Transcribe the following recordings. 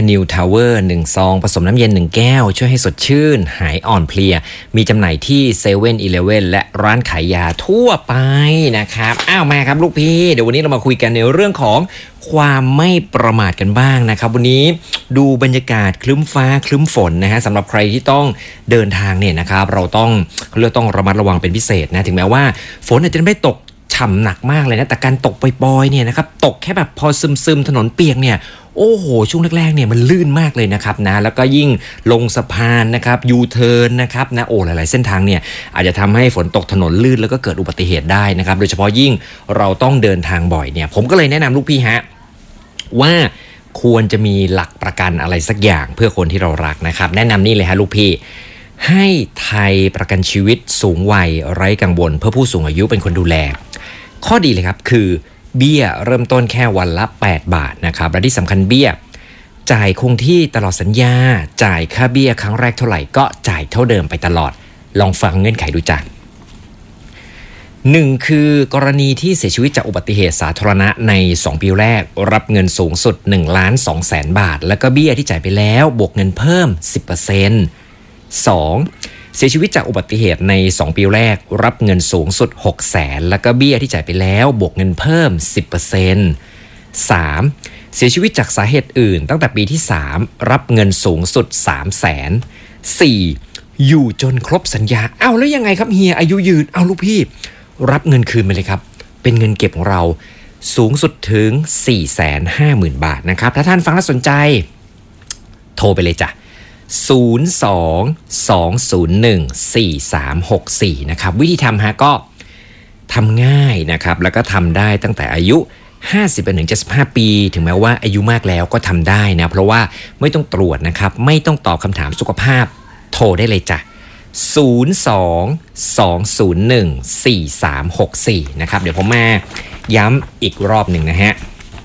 New Tower 1 ซองผสมน้ำเย็น1แก้วช่วยให้สดชื่นหายอ่อนเพลียมีจำหน่ายที่7-Eleven และร้านขายยาทั่วไปนะครับมาครับลูกพี่เดี๋ยววันนี้เรามาคุยกันในเรื่องของความไม่ประมาทกันบ้างนะครับวันนี้ดูบรรยากาศคลึ้มฟ้าคลึ้มฝนนะฮะสำหรับใครที่ต้องเดินทางเนี่ยนะครับเราต้องระมัดระวังเป็นพิเศษนะถึงแม้ว่าฝนอาจจะไม่ตกฉ่ำหนักมากเลยนะแต่การตกปล่อยๆเนี่ยนะครับตกแค่แบบพอซึมๆถนนเปียกเนี่ยโอ้โหช่วงแรกๆเนี่ยมันลื่นมากเลยนะครับนะแล้วก็ยิ่งลงสะพานนะครับยูเทิร์นนะครับนะหลายๆเส้นทางเนี่ยอาจจะทำให้ฝนตกถนนลื่นแล้วก็เกิดอุบัติเหตุได้นะครับโดยเฉพาะยิ่งเราต้องเดินทางบ่อยเนี่ยผมก็เลยแนะนำลูกพี่ฮะว่าควรจะมีหลักประกันอะไรสักอย่างเพื่อคนที่เรารักนะครับแนะนำนี่เลยฮะลูกพี่ให้ไทยประกันชีวิตสูงวัยไร้กังวลเพื่อผู้สูงอายุเป็นคนดูแลข้อดีเลยครับคือเบี้ยเริ่มต้นแค่วันละ8 บาทนะครับและที่สำคัญเบี้ยจ่ายคงที่ตลอดสัญญาจ่ายค่าเบี้ยครั้งแรกเท่าไหร่ก็จ่ายเท่าเดิมไปตลอดลองฟังเงื่อนไขดูจ้ะ1คือกรณีที่เสียชีวิตจากอุบัติเหตุสาธารณะใน2ปีแรกรับเงินสูงสุด 1,200,000 บาทแล้วก็เบี้ยที่จ่ายไปแล้วบวกเงินเพิ่ม 10% 2เสียชีวิตจากอุบัติเหตุใน2ปีแรกรับเงินสูงสุด 600,000แล้วก็เบี้ยที่จ่ายไปแล้วบวกเงินเพิ่ม 10% 3เสียชีวิตจากสาเหตุอื่นตั้งแต่ปีที่3รับเงินสูงสุด 300,000 4อยู่จนครบสัญญาแล้วยังไงครับเฮียอายุยืนลูกพี่รับเงินคืนไปเลยครับเป็นเงินเก็บของเราสูงสุดถึง 450,000 บาทนะครับถ้าท่านฟังแล้วสนใจโทรไปเลยจ้ะ02-201-4364นะครับวิธีทำฮะก็ทำง่ายนะครับแล้วก็ทำได้ตั้งแต่อายุ50-75 ปีถึงแม้ว่าอายุมากแล้วก็ทำได้นะเพราะว่าไม่ต้องตรวจนะครับไม่ต้องตอบคำถามสุขภาพโทรได้เลยจ้ะ02-201-4364นะครับเดี๋ยวผมมาย้ำอีกรอบหนึ่งนะฮะ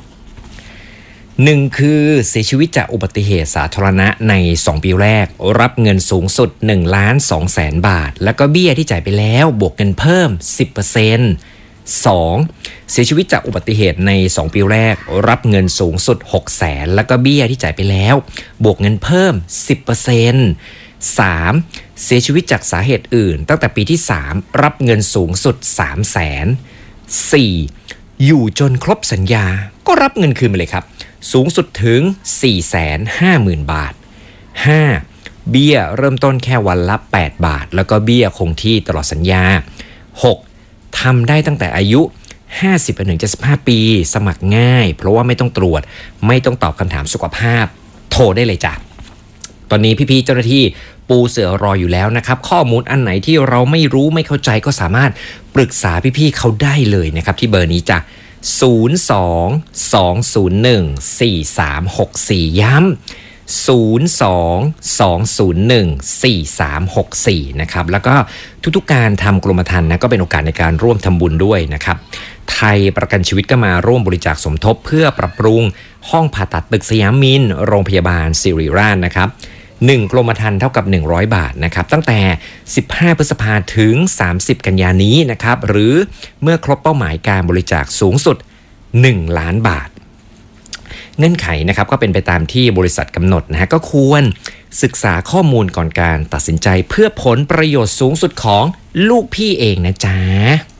1คือเสียชีวิตจากอุบัติเหตุสาธารณะใน2ปีแรกรับเงินสูงสุด 1,200,000 บาทแล้วก็เบี้ยที่จ่ายไปแล้วบวกเงินเพิ่ม 10% 2เสียชีวิตจากอุบัติเหตุใน2ปีแรกรับเงินสูงสุด 600,000แล้วก็เบี้ยที่จ่ายไปแล้วบวกเงินเพิ่ม 10% 3เสียชีวิตจากสาเหตุอื่นตั้งแต่ปีที่3รับเงินสูงสุด 300,000 4อยู่จนครบสัญญาก็รับเงินคืนไปเลยครับสูงสุดถึง 450,000 บาท 5. เบี้ยเริ่มต้นแค่วันละ8 บาทแล้วก็เบี้ยคงที่ตลอดสัญญา 6. ทำได้ตั้งแต่อายุ 50-75 ปีสมัครง่ายเพราะว่าไม่ต้องตรวจไม่ต้องตอบคำถามสุขภาพโทรได้เลยจ้ะตอนนี้พี่ๆเจ้าหน้าที่ปูเสือรออยู่แล้วนะครับข้อมูลอันไหนที่เราไม่รู้ไม่เข้าใจก็สามารถปรึกษาพี่ๆเขาได้เลยนะครับที่เบอร์นี้จ้ะ02-201-4364 ย้ำ02-201-4364 นะครับแล้วก็ทุกๆการทำกรมธรรม์นะก็เป็นโอกาสในการร่วมทำบุญด้วยนะครับไทยประกันชีวิตก็มาร่วมบริจาคสมทบเพื่อปรับปรุงห้องผ่าตัดตึกสยามมินโรงพยาบาลศิริราชนะครับ1กรมธรรม์เท่ากับ100 บาทนะครับตั้งแต่15 พฤษภาคมถึง30 กันยายนนี้นะครับหรือเมื่อครบเป้าหมายการบริจาคสูงสุด1 ล้านบาทเงื่อนไขนะครับก็เป็นไปตามที่บริษัทกำหนดนะฮะก็ควรศึกษาข้อมูลก่อนการตัดสินใจเพื่อผลประโยชน์สูงสุดของลูกพี่เองนะจ๊ะ